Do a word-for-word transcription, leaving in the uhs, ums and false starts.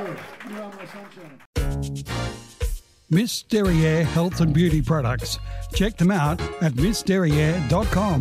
you. You are my sunshine. Miss Derriere Health and Beauty Products. Check them out at miss derriere dot com.